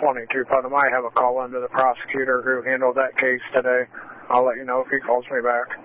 22, but I might have a call into the prosecutor who handled that case today. I'll let you know if he calls me back.